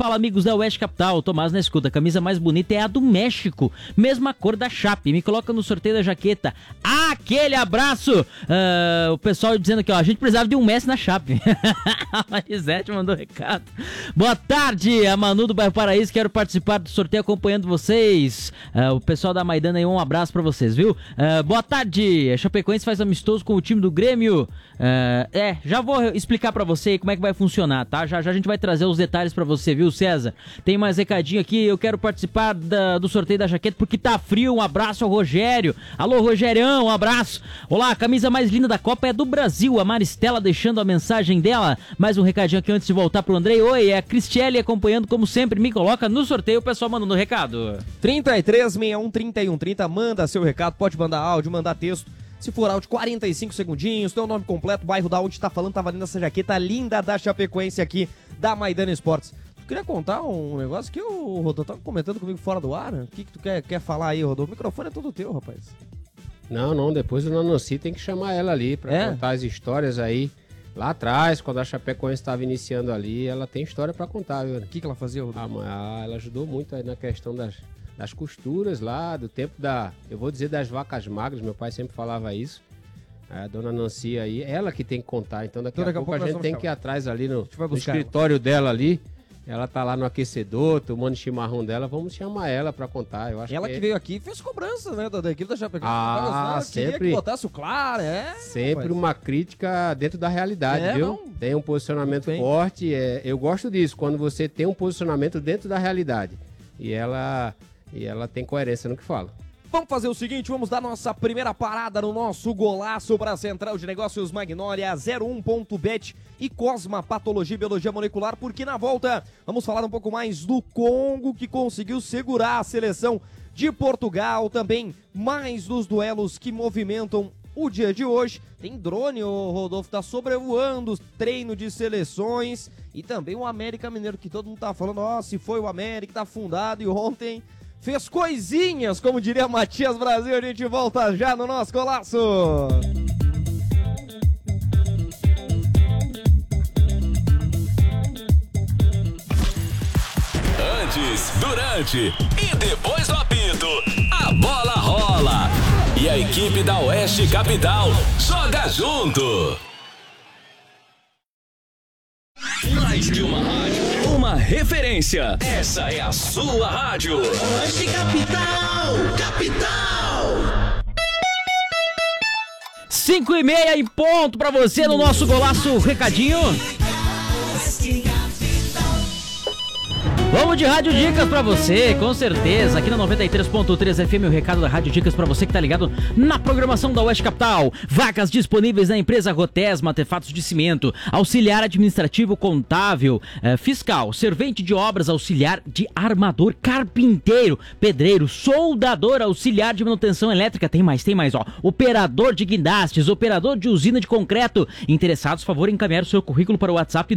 Fala, amigos da Oeste Capital, Tomás na escuta. A camisa mais bonita é a do México, mesma cor da Chape. Me coloca no sorteio da jaqueta. Aquele abraço! O pessoal dizendo aqui, ó, a gente precisava de um Messi na Chape. A Marisete mandou recado. Boa tarde, a Manu do Bairro Paraíso, quero participar do sorteio acompanhando vocês. O pessoal da Maidana aí, um abraço pra vocês, viu? Boa tarde, a Chapecoense faz amistoso com o time do Grêmio. Já vou explicar pra você como é que vai funcionar, tá? Já a gente vai trazer os detalhes pra você, viu, César? Tem mais recadinho aqui, eu quero participar do sorteio da jaqueta porque tá frio. Um abraço ao Rogério. Alô, Rogerião, um abraço. Olá, a camisa mais linda da Copa é do Brasil. A Maristela deixando a mensagem dela. Mais um recadinho aqui antes de voltar pro Andrei. Oi, é a Cristiele acompanhando como sempre. Me coloca no sorteio, o pessoal mandando recado. 33613130, manda seu recado, pode mandar áudio, mandar texto. Se for áudio, 45 segundinhos, teu nome completo, bairro da onde tá falando, tá valendo essa jaqueta linda da Chapecoense aqui, da Maidana Esportes. Tu queria contar um negócio que o Rodolfo tava comentando comigo fora do ar? O que tu quer falar aí, Rodolfo? O microfone é todo teu, rapaz. Não, depois o Nananci tem que chamar ela ali pra contar as histórias aí. Lá atrás, quando a Chapecoense estava iniciando ali, ela tem história pra contar, viu? O que ela fazia, Rodolfo? Ela ajudou muito aí na questão das costuras lá, do tempo eu vou dizer das vacas magras, meu pai sempre falava isso. A dona Nancy aí, ela que tem que contar, então daqui a pouco a gente tem que ir atrás ali no escritório dela ali. Ela tá lá no aquecedor, tomando chimarrão dela, vamos chamar ela pra contar. Eu acho ela que veio aqui e fez cobrança, né, da equipe da Chapecoense. Sempre. Queria que botasse o claro, sempre uma crítica dentro da realidade, viu? Não. Tem um posicionamento forte, eu gosto disso, quando você tem um posicionamento dentro da realidade. E ela tem coerência no que fala. Vamos fazer o seguinte, vamos dar nossa primeira parada no nosso golaço para a Central de Negócios Magnólia, 01.bet e Cosma Patologia e Biologia Molecular, porque na volta vamos falar um pouco mais do Congo, que conseguiu segurar a seleção de Portugal, também mais dos duelos que movimentam o dia de hoje. Tem drone, o Rodolfo tá sobrevoando treino de seleções e também o América Mineiro, que todo mundo tá falando, se foi o América, tá afundado, e ontem fez coisinhas, como diria Matias Brasil. A gente volta já no nosso golaço. Antes, durante e depois do apito, a bola rola. E a equipe da Oeste Capital joga junto. Mais que uma rádio, uma referência. Essa é a sua rádio. Oeste Capital, capital. 5:30 em ponto pra você no nosso golaço recadinho. Vamos de Rádio Dicas pra você, com certeza, aqui na 93.3 FM, o recado da Rádio Dicas pra você que tá ligado na programação da Oeste Capital. Vagas disponíveis na empresa Rotesma, artefatos de cimento, auxiliar administrativo contábil, fiscal, servente de obras, auxiliar de armador, carpinteiro, pedreiro, soldador, auxiliar de manutenção elétrica, tem mais, ó, operador de guindastes, operador de usina de concreto. Interessados, favor encaminhar o seu currículo para o WhatsApp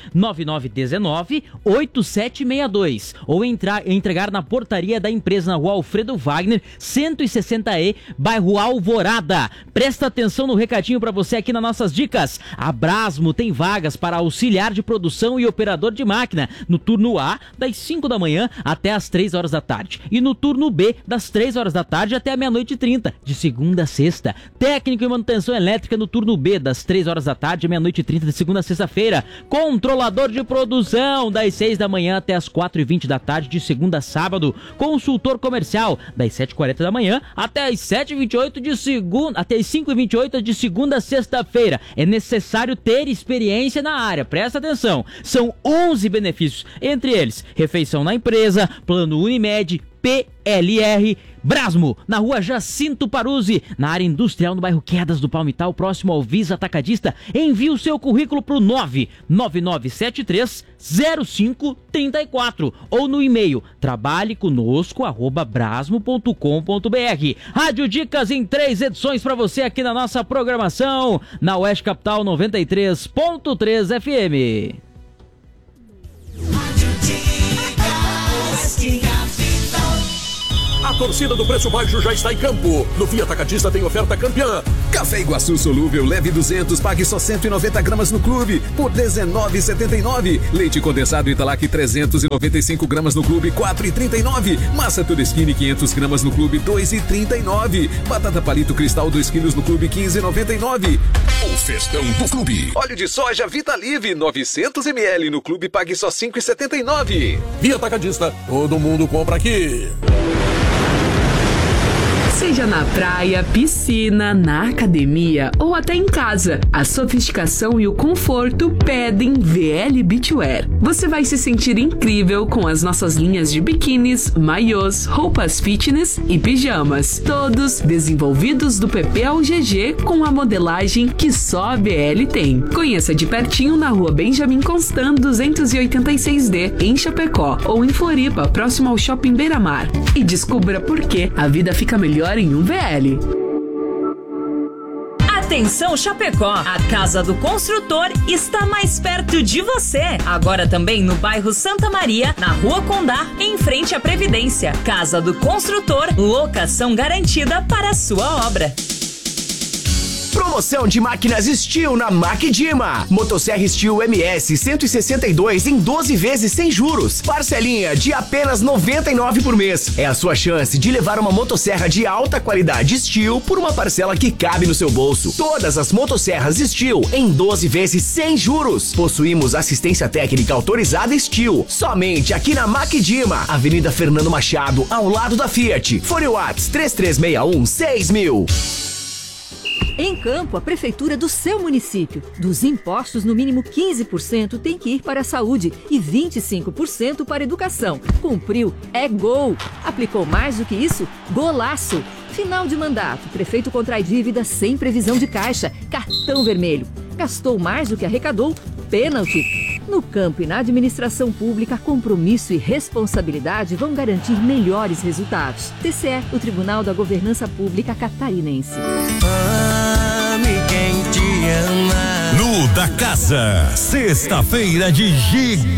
99919-8762 ou entregar na portaria da empresa na Rua Alfredo Wagner, 160E, bairro Alvorada. Presta atenção no recadinho para você aqui nas nossas dicas. A Brasmo tem vagas para auxiliar de produção e operador de máquina no turno A, das 5 da manhã até as 3 horas da tarde, e no turno B, das 3 horas da tarde até a meia-noite e 30, de segunda a sexta. Técnico em manutenção elétrica no turno B, das 3 horas da tarde à meia-noite e 30, de segunda a sexta-feira. Controlador de produção, das 6 da manhã até as 4h20 da tarde, de segunda a sábado. Consultor comercial, das 7h40 da manhã até as 7h28 de segunda, até as 5h28 de segunda a sexta-feira. É necessário ter experiência na área, presta atenção. São 11 benefícios, entre eles, refeição na empresa, plano Unimed, PLR. Brasmo, na rua Jacinto Paruzzi, na área industrial, no bairro Quedas do Palmital, próximo ao Visa Atacadista. Envie o seu currículo para o 999730534 ou no e-mail trabalheconosco@brasmo.com.br. Rádio Dicas em 3 edições para você aqui na nossa programação, na Oeste Capital 93.3 FM. A torcida do Preço Baixo já está em campo. No Via Atacadista tem oferta campeã. Café Iguaçu solúvel leve 200, pague só 190 gramas no clube por R$19,79. Leite condensado Italac 395 gramas no clube, R$4,39. Massa Tureskine 500 gramas no clube, R$2,39. Batata palito cristal 2 quilos no clube, R$15,99. O festão do clube. Óleo de soja Vitalive 900 ml no clube, pague só R$5,79. Via Atacadista, todo mundo compra aqui. Seja na praia, piscina, na academia ou até em casa, a sofisticação e o conforto pedem VL Beachwear. Você vai se sentir incrível com as nossas linhas de biquínis, maiôs, roupas fitness e pijamas. Todos desenvolvidos do PP ao GG com a modelagem que só a VL tem. Conheça de pertinho na rua Benjamin Constant 286D, em Chapecó, ou em Floripa, próximo ao Shopping Beira-Mar. E descubra por que a vida fica melhor em um VL. Atenção Chapecó, a Casa do Construtor está mais perto de você. Agora também no bairro Santa Maria, na Rua Condá, em frente à Previdência. Casa do Construtor, locação garantida para a sua obra. Promoção de máquinas Steel na Macdima. Motosserra Steel MS 162 em 12 vezes sem juros. Parcelinha de apenas R$99 por mês. É a sua chance de levar uma motosserra de alta qualidade Steel por uma parcela que cabe no seu bolso. Todas as motosserras Steel em 12 vezes sem juros. Possuímos assistência técnica autorizada Steel. Somente aqui na Macdima, Avenida Fernando Machado, ao lado da Fiat. Fone Whats 3361-6000. Em Campo, a prefeitura do seu município. Dos impostos, no mínimo 15% tem que ir para a saúde e 25% para a educação. Cumpriu, é gol. Aplicou mais do que isso? Golaço. Final de mandato, prefeito contrai dívida sem previsão de caixa. Cartão vermelho. Gastou mais do que arrecadou? Pênalti. No campo e na administração pública, compromisso e responsabilidade vão garantir melhores resultados. TCE, o Tribunal da Governança Pública Catarinense. Ame quem te ama. No da Casa, sexta-feira de Giga.